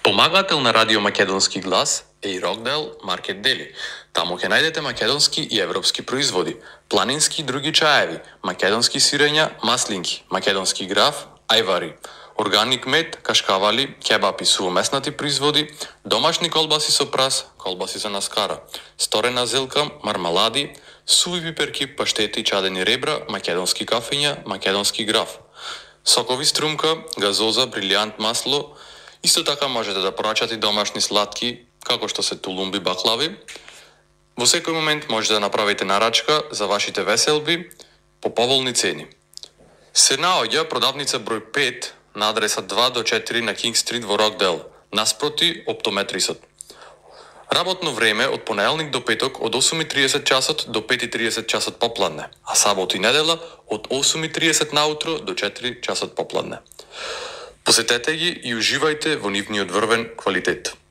Помагател на Радио Македонски глас е и Рокдел Маркет Дели. Таму ќе најдете македонски и европски производи, планински и други чаеви, македонски сирења, маслинки, македонски граф, ајвари, органик мед, кашкавали, кебапи, сувомеснати производи, домашни колбаси со прас, колбаси за наскара, сторена зелка, мармалади, суви пиперки, паштети, чадени ребра, македонски кафења, македонски граф, сокови струмка, газоза, брилијант масло. Исто така можете да порачате домашни сладки, како што се тулумби, баклави. Во секој момент можете да направите нарачка за вашите веселби по поволни цени. Се наоѓа продавница број 5 на адреса 2 до 4 на Кинг Стрит во Рокдел, наспроти оптометрисот. Работно време од понеделник до петок од 8:30 часот до 5:30 часот попладне, а сабота и недела од 8:30 наутро до 4 часот попладне. Посетете ги и уживајте во нивниот врвен квалитет.